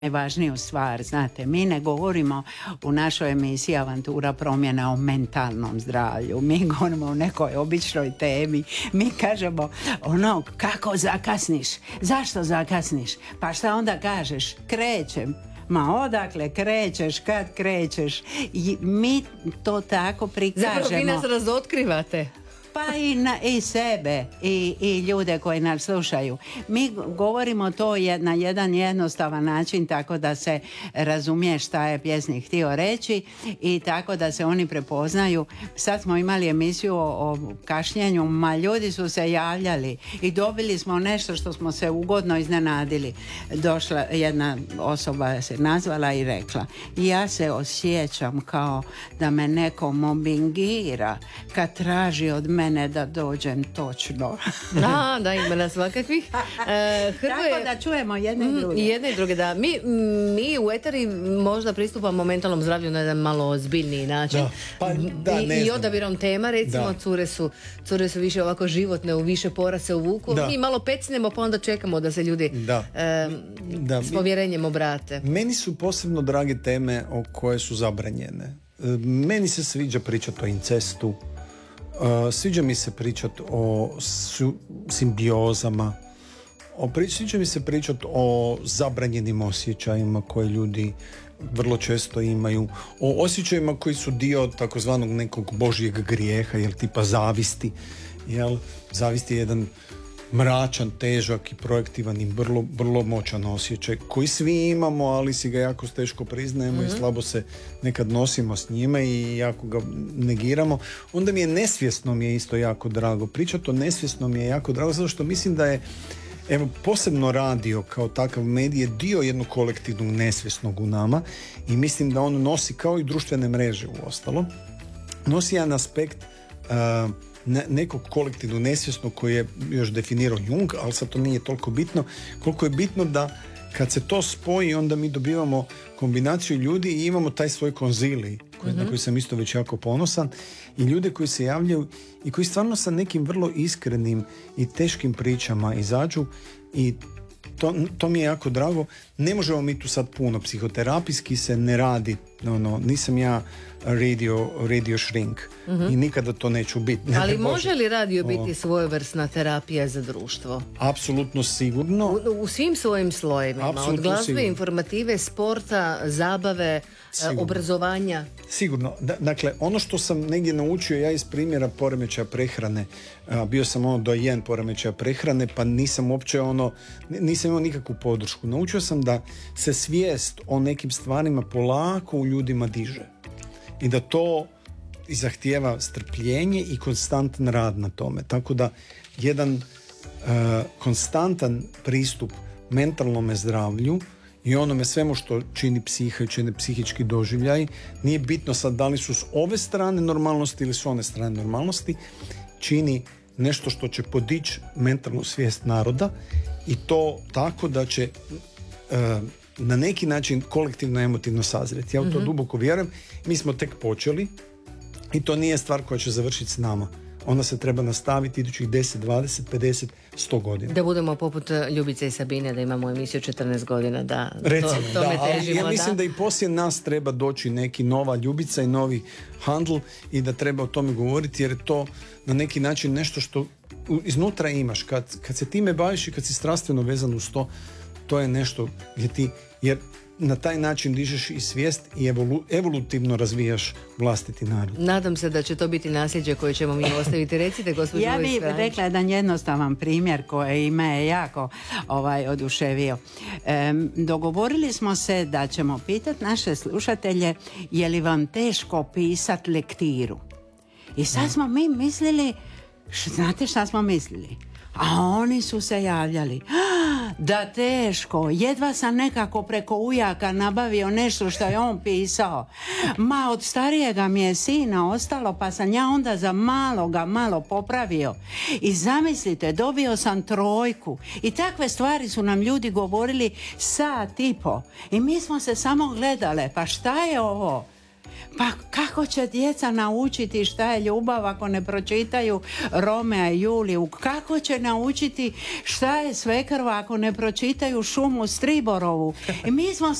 najvažniju stvar, znate, mi ne govorimo u našoj emisiji Avantura promjena o mentalnom zdravlju, mi govorimo o nekoj običnoj temi, mi kažemo ono, kako zakasniš, zašto zakasniš, pa šta onda kažeš, krećem. Ma odakle krećeš, kad krećeš, i mi to tako prikažemo. Zapravo vi nas razotkrivate. Pa i sebe i ljude koji nas slušaju. Mi govorimo to na jedan jednostavan način, tako da se razumije šta je pjesnik htio reći i tako da se oni prepoznaju. Sad smo imali emisiju o kašnjenju, ma ljudi su se javljali i dobili smo nešto što smo se ugodno iznenadili. Došla jedna osoba, se nazvala i rekla: ja se osjećam kao da me neko mobbingira kad traži od mene da dođem točno. Da, ima nas svakakvih. Tako da čujemo jedne i druge. Jedne i druge, da. Mi u Eteri možda pristupamo mentalnom zdravlju na jedan malo ozbiljniji način. I odabirom tema, recimo, cure su više ovako životne, u više pora se uvuku. Mi malo pecnemo, pa onda čekamo da se ljudi s povjerenjem obrate. Meni su posebno drage teme koje su zabranjene. Meni se sviđa pričati o incestu, sviđa mi se pričati o simbiozama, sviđa mi se pričati o zabranjenim osjećajima koje ljudi vrlo često imaju, o osjećajima koji su dio takozvanog nekog božjeg grijeha, jel, tipa zavisti. Jel, zavist je jedan mračan, težak i projektivan i vrlo, vrlo moćan osjećaj koji svi imamo, ali si ga jako teško priznajemo i slabo se nekad nosimo s njime i jako ga negiramo. Onda mi je nesvjesno mi je isto jako drago. Pričati o nesvjesno mi je jako drago zato što mislim da je posebno radio kao takav medij je dio jednog kolektivnog nesvjesnog u nama i mislim da on nosi, kao i društvene mreže u ostalo, nosi jedan aspekt nekog kolektivnog nesvjesnog koji je još definirao Jung, ali sad to nije toliko bitno, koliko je bitno da kad se to spoji onda mi dobivamo kombinaciju ljudi i imamo taj svoj konzilij na koji sam isto već jako ponosan i ljude koji se javljaju i koji stvarno sa nekim vrlo iskrenim i teškim pričama izađu i to mi je jako drago. Ne možemo mi tu sad puno, psihoterapijski se ne radi, nisam ja radio shrink i nikada to neću biti. Ali može li radio biti svojevrsna terapija za društvo? Apsolutno sigurno. U svim svojim slojevima, Apsolutno od glazbe, sigurno. Informative, sporta, zabave, obrazovanja. Sigurno. Dakle, ono što sam negdje naučio ja iz primjera poremećaja prehrane, bio sam dojen poremećaja prehrane, pa nisam uopće nisam imao nikakvu podršku. Naučio sam da se svijest o nekim stvarima polako u ljudima diže i da to zahtijeva strpljenje i konstantan rad na tome. Tako da jedan konstantan pristup mentalnome zdravlju i onome svemu što čini psiha i čini psihički doživljaj, nije bitno sad da li su s ove strane normalnosti ili s one strane normalnosti, čini nešto što će podići mentalnu svijest naroda i to tako da će na neki način kolektivno emotivno sazreti. Ja u to duboko vjerujem. Mi smo tek počeli i to nije stvar koja će završiti s nama. Ona se treba nastaviti idućih 10, 20, 50, 100 godina. Da budemo poput Ljubice i Sabine, da imamo emisiju 14 godina, da recimo, tome težimo. Ja mislim da i poslije nas treba doći neki nova Ljubica i novi Handl i da treba o tome govoriti, jer je to na neki način nešto što iznutra imaš. Kad se time baviš i kad si strastveno vezan uz to je nešto jer na taj način dižeš i svijest i evolutivno razvijaš vlastiti narod. Nadam se da će to biti nasljeđe koje ćemo mi ostaviti. Recite, gospođo. Ja bih rekla jedan jednostavan primjer koji me je jako oduševio. Dogovorili smo se da ćemo pitati naše slušatelje je li vam teško pisati lektiru. I sad smo mi mislili, znate šta smo mislili? A oni su se javljali. Da teško, jedva sam nekako preko ujaka nabavio nešto što je on pisao. Ma od starijega mi je sina ostalo, pa sam ja onda za malo popravio. I zamislite, dobio sam 3. I takve stvari su nam ljudi govorili sat i po. I mi smo se samo gledale, pa šta je ovo? Pa kako će djeca naučiti šta je ljubav ako ne pročitaju Romea i Juliju? Kako će naučiti šta je svekrva ako ne pročitaju Šumu Striborovu? I mi smo